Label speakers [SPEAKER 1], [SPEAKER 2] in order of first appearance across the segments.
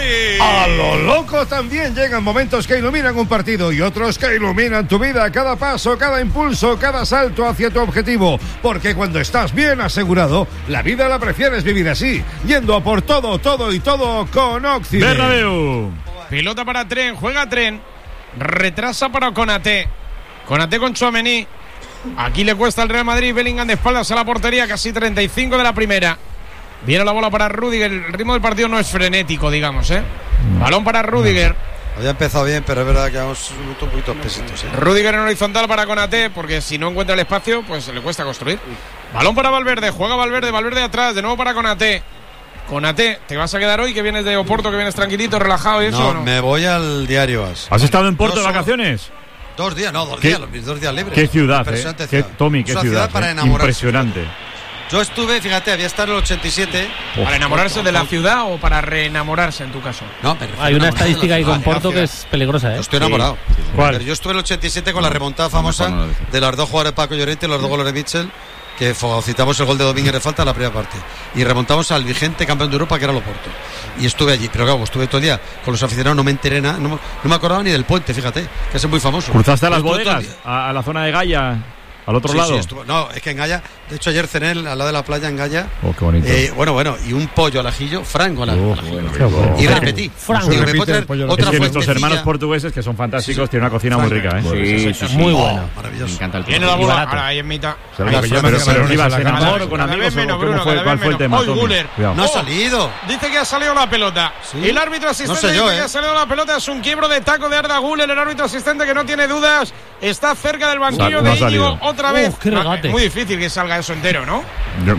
[SPEAKER 1] Madrid.
[SPEAKER 2] A lo loco también llegan momentos que iluminan un partido y otros que iluminan tu vida, cada paso, cada impulso, cada salto hacia tu objetivo. Porque cuando estás bien asegurado, la vida la prefieres vivir así, yendo a por todo, todo y todo con Occident.
[SPEAKER 3] Bernabéu.
[SPEAKER 1] Pelota para Tren, juega Tren, retrasa para Konaté. Konaté con Tchouaméni. Aquí le cuesta al Real Madrid. Bellingham de espaldas a la portería, casi 35 de la primera. Viene la bola para Rüdiger. El ritmo del partido no es frenético, digamos, Balón para Rüdiger.
[SPEAKER 4] Había empezado bien, pero es verdad que vamos un poquito pesitos.
[SPEAKER 1] Rüdiger en horizontal para Konaté, porque si no encuentra el espacio, pues le cuesta construir. Balón para Valverde, juega Valverde atrás, de nuevo para Konaté. Konaté, ¿te vas a quedar hoy que vienes de Oporto, que vienes tranquilito, relajado y eso?
[SPEAKER 4] No,
[SPEAKER 1] ¿o no?
[SPEAKER 4] me voy al diario AS.
[SPEAKER 3] ¿Has estado en Porto de vacaciones?
[SPEAKER 4] 2 días, no, 2 días libres.
[SPEAKER 3] ¿Qué ciudad, Tommy, qué ciudad,
[SPEAKER 4] para enamorarse.
[SPEAKER 3] Impresionante.
[SPEAKER 4] Yo estuve, fíjate, había estado en el 87.
[SPEAKER 1] ¿Para enamorarse de la ciudad o para reenamorarse en tu caso?
[SPEAKER 4] No,
[SPEAKER 5] hay una estadística ahí con Porto que es peligrosa,
[SPEAKER 4] Yo estoy enamorado.
[SPEAKER 3] Sí. ¿Cuál?
[SPEAKER 4] Yo estuve en el 87 con la remontada famosa de los 2 jugadores de Paco Llorente y los 2 goles de Mitchell, que citamos el gol de Domínguez de falta en la primera parte y remontamos al vigente campeón de Europa, que era el Oporto, y estuve allí, pero claro, estuve todo el día con los aficionados, no me enteré nada, no me acordaba ni del puente, fíjate, que es muy famoso.
[SPEAKER 3] ¿Cruzaste a las bodegas? ¿A la zona de Gaia? ¿Al otro lado?
[SPEAKER 4] Sí, no, es que en Gaya, de hecho ayer cené al lado de la playa en Gaya.
[SPEAKER 3] Oh, qué bonito.
[SPEAKER 4] Bueno, y un pollo al ajillo, franco al ajillo.
[SPEAKER 3] Bueno.
[SPEAKER 4] Y repetí.
[SPEAKER 5] Franco.
[SPEAKER 4] Digo, ¿me puedo traer otra
[SPEAKER 3] es que nuestros
[SPEAKER 4] fuentecilla?
[SPEAKER 3] hermanos portugueses, que son fantásticos, tienen una cocina muy rica,
[SPEAKER 5] Sí, muy buena.
[SPEAKER 4] Maravilloso.
[SPEAKER 6] Me encanta el
[SPEAKER 1] Tiene la bola, ahora ahí en mitad.
[SPEAKER 3] Pero ibas en amor o con amigos, ¿cuál fue el tema?
[SPEAKER 1] Hoy Guller.
[SPEAKER 4] No ha salido.
[SPEAKER 1] Dice que ha salido la pelota.
[SPEAKER 4] Sí.
[SPEAKER 1] El árbitro asistente
[SPEAKER 4] No sé yo,
[SPEAKER 1] dice que ha salido la pelota. Es un quiebro de taco de Arda Güler. El árbitro asistente, que no tiene dudas, está cerca del banquillo de Íñigo otra vez.
[SPEAKER 5] Qué regate.
[SPEAKER 1] Muy difícil que salga eso entero, ¿no?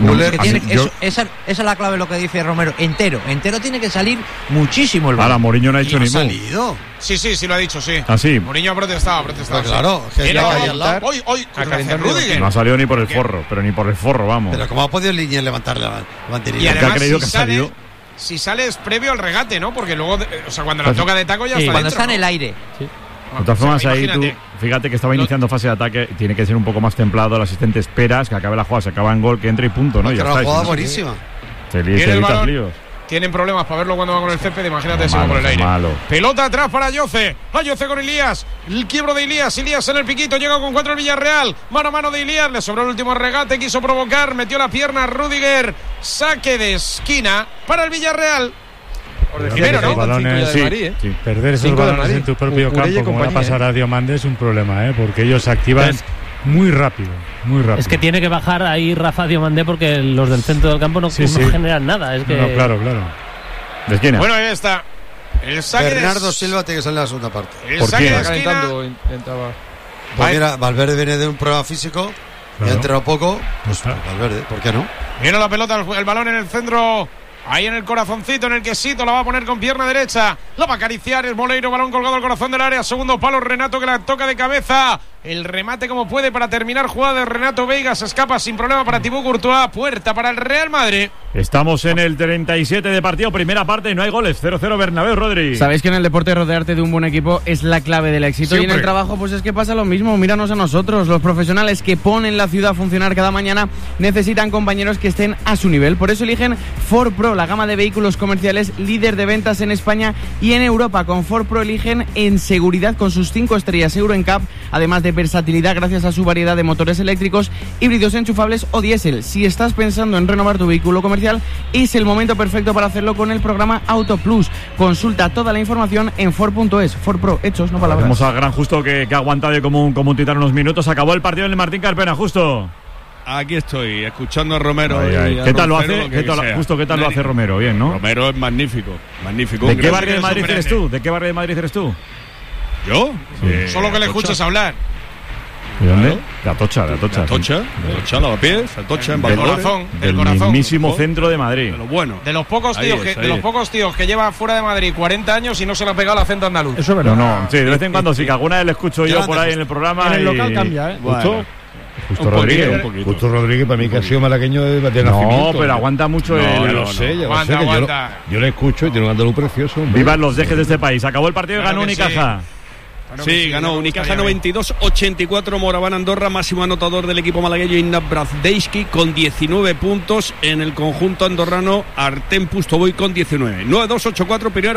[SPEAKER 7] Esa es la clave, lo que dice Romero. Entero tiene que salir muchísimo el balón.
[SPEAKER 3] Ahora, Mourinho no ha hecho
[SPEAKER 4] ¿No ha
[SPEAKER 3] ni mu.
[SPEAKER 4] salido?
[SPEAKER 1] Sí, lo ha dicho, sí.
[SPEAKER 3] ¿Ah, sí?
[SPEAKER 1] Mourinho ha protestado.
[SPEAKER 4] Pero claro, que
[SPEAKER 1] Tiene
[SPEAKER 4] ya
[SPEAKER 1] la
[SPEAKER 4] ahí al lado.
[SPEAKER 1] Hoy Rüdiger.
[SPEAKER 3] No ha salido ni por el forro, pero ni por el forro, vamos.
[SPEAKER 4] Pero ¿cómo ha podido Liniers levantar la banderilla?
[SPEAKER 1] Y
[SPEAKER 3] Porque
[SPEAKER 1] además,
[SPEAKER 3] ha creído que ha salido.
[SPEAKER 1] Si sale es previo al regate, ¿no? Porque luego, cuando la toca de taco ya está
[SPEAKER 7] Cuando
[SPEAKER 1] dentro,
[SPEAKER 7] está en el aire.
[SPEAKER 3] De todas formas, ahí tú,
[SPEAKER 1] imagínate.
[SPEAKER 3] fíjate que estaba iniciando fase de ataque, tiene que ser un poco más templado. El asistente esperas que acabe la jugada, se acaba en gol, que entre y punto, ¿no?
[SPEAKER 4] Era
[SPEAKER 3] Ya
[SPEAKER 4] una
[SPEAKER 3] está.
[SPEAKER 4] jugada
[SPEAKER 3] Si no,
[SPEAKER 4] buenísima.
[SPEAKER 3] se
[SPEAKER 1] Tiene el
[SPEAKER 3] evitas
[SPEAKER 1] balón.
[SPEAKER 3] líos.
[SPEAKER 1] Tienen problemas para verlo cuando va con el césped. Imagínate
[SPEAKER 3] No,
[SPEAKER 1] si va
[SPEAKER 3] malo,
[SPEAKER 1] por el aire.
[SPEAKER 3] malo.
[SPEAKER 1] Pelota atrás para Ayoce. Ayoce con Elías. El quiebro de Elías. Elías en el piquito. Llega con 4 el Villarreal. Mano a mano de Elías. Le sobró el último regate. Quiso provocar. Metió la pierna Rüdiger. Saque de esquina para el Villarreal. Primero, ¿no?
[SPEAKER 3] Balones, sí.
[SPEAKER 8] Perder esos balones en tu propio campo, como va a pasar a Diomandé, es un problema, porque ellos se activan muy rápido.
[SPEAKER 5] Es que tiene que bajar ahí Rafa Diomandé, porque los del centro del campo no generan nada. Es que...
[SPEAKER 8] No, claro.
[SPEAKER 3] ¿De esquina?
[SPEAKER 1] Bueno, ahí está. El saque
[SPEAKER 4] Bernardo Silva tiene que salir en la segunda parte.
[SPEAKER 1] El
[SPEAKER 3] ¿Por
[SPEAKER 1] saque
[SPEAKER 3] qué?
[SPEAKER 1] de esquina.
[SPEAKER 4] Pues mira, Valverde viene de un problema físico. Y ha entrenado poco. Pues Valverde, ¿por qué no?
[SPEAKER 1] Viene la pelota, el balón en el centro. Ahí en el corazoncito, en el quesito, la va a poner con pierna derecha. La va a acariciar el Moleiro, balón colgado al corazón del área. Segundo palo, Renato, que la toca de cabeza. El remate como puede para terminar jugada de Renato Veiga. Se escapa sin problema para Thibaut Courtois. Puerta para el Real Madrid.
[SPEAKER 3] Estamos en el 37 de partido, primera parte, no hay goles. 0-0 Bernabéu, Rodri.
[SPEAKER 6] Sabéis que en el deporte rodearte de un buen equipo es la clave del éxito.
[SPEAKER 1] Siempre.
[SPEAKER 6] Y en el trabajo pues es que pasa lo mismo. Míranos a nosotros, los profesionales que ponen la ciudad a funcionar cada mañana necesitan compañeros que estén a su nivel. Por eso eligen Ford Pro, la gama de vehículos comerciales líder de ventas en España y en Europa. Con Ford Pro eligen en seguridad con sus 5 estrellas Euro NCAP, además de versatilidad gracias a su variedad de motores eléctricos, híbridos enchufables o diésel. Si estás pensando en renovar tu vehículo comercial, es el momento perfecto para hacerlo con el programa Auto Plus. Consulta toda la información en Ford.es. Ford Pro, hechos, no palabras.
[SPEAKER 3] Vamos al gran Justo que ha aguantado como un titán unos minutos. Acabó el partido en el Martín Carpena, Justo.
[SPEAKER 9] Aquí estoy, escuchando a Romero.
[SPEAKER 3] ¿Qué tal lo hace? Justo, ¿qué tal lo hace Romero? Bien, ¿no?
[SPEAKER 9] Romero es magnífico.
[SPEAKER 3] ¿De qué barrio de Madrid eres tú? ¿De qué barrio de Madrid eres tú?
[SPEAKER 9] ¿Yo?
[SPEAKER 1] Solo que le escuches hablar.
[SPEAKER 3] ¿De dónde? De Atocha.
[SPEAKER 9] Atocha, Lavapiés, Atocha, en Valladolid.
[SPEAKER 3] Del mismísimo centro de Madrid.
[SPEAKER 9] De lo bueno.
[SPEAKER 1] De los pocos tíos que lleva fuera de Madrid 40 años y no se le ha pegado el acento andaluz.
[SPEAKER 8] Eso es verdad.
[SPEAKER 3] No, sí, de vez en cuando sí, que alguna vez le escucho yo por ahí en el programa.
[SPEAKER 8] En el local cambia,
[SPEAKER 3] Justo Rodríguez.
[SPEAKER 2] Justo Rodríguez para mí que ha sido malagueño de nacimiento.
[SPEAKER 3] No, pero aguanta mucho
[SPEAKER 2] Ya lo sé. Yo le escucho y tiene un andaluz precioso.
[SPEAKER 3] Vivan los dejes de este país. Acabó el partido y ganó Unicaja.
[SPEAKER 9] Sí, ganó Unicaja 92-84, Moraván Andorra, máximo anotador del equipo malagueño Ignat Brazdeski con 19 puntos. En el conjunto andorrano, Artem Pustovoy con 19. 9-2-8-4, primero.